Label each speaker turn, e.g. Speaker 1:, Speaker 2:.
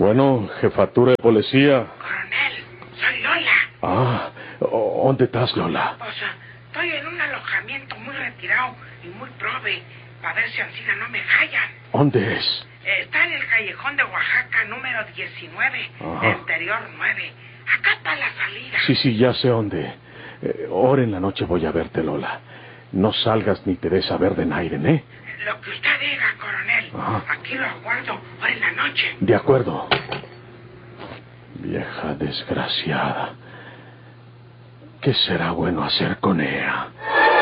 Speaker 1: Bueno, jefatura de policía.
Speaker 2: Coronel, soy Lola.
Speaker 1: Ah, ¿dónde estás, Lola?
Speaker 2: Pues estoy en un alojamiento muy retirado y muy prove, para ver si Ancina no me hallan.
Speaker 1: ¿Dónde es?
Speaker 2: Está en el callejón de Oaxaca, número 19, interior 9. Acá está la salida.
Speaker 1: Sí, ya sé dónde. Ahora en la noche voy a verte, Lola. No salgas ni te des a ver de Naiden, ¿eh?
Speaker 2: Lo que usted diga, coronel. Aquí lo aguardo ahora en la noche.
Speaker 1: De acuerdo. Vieja desgraciada. ¿Qué será bueno hacer con ella?